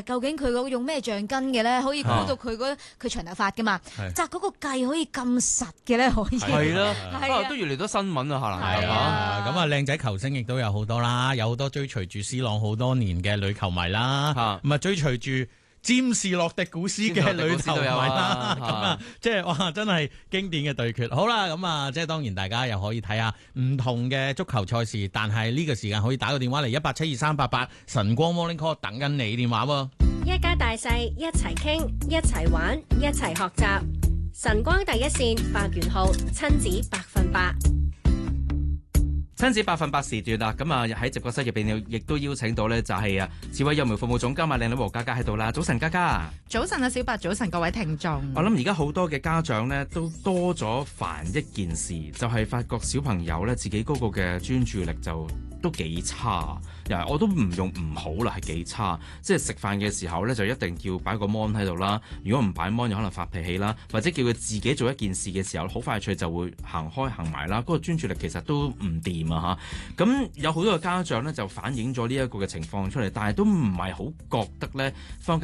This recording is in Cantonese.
究竟佢用咩橡筋嘅咧？可以估到佢長頭髮噶嘛？紮嗰個髻可以咁實嘅咧？可以係啦， 係啊， 都越嚟多新聞啊，可能係啊，咁啊靚仔球星亦都有好多啦，有好多追隨住 C 朗好多年嘅女球迷啦，咁啊追隨住詹士洛迪古斯嘅女球迷啦，咁啊即係哇真係經典嘅對決。好啦，咁啊即係當然大家又可以睇下唔同嘅足球賽事，但係呢個時間可以打個電話嚟1872388晨光 Morning Call 等緊你電話喎。 一家大細一齊傾，一齊玩，一齊學習。晨光第一線8元號親子100%。 親子100%時段啦，咁啊喺直播室入邊亦都邀請到呢，就係智慧幼苗服務總監靚女黃嘉嘉喺度啦。早晨，嘉嘉。 早晨啊，小白，早晨各位聽眾。 我諗而家好多嘅家長呢，都多咗煩一件事，就係發覺小朋友呢，自己嗰個嘅專注力就都幾差。我都唔用唔好啦，係幾差。即係食飯嘅時候呢，就一定要擺個 mon 喺度啦。如果唔擺 mon，有可能發脾氣啦，或者叫佢自己做一件事嘅時候，好快脆就會行開行埋啦。嗰個專注力其實都唔掂啊嚇。咁有好多嘅家長呢，就反映咗呢一個嘅情況出嚟，但係都唔係好覺得呢坊間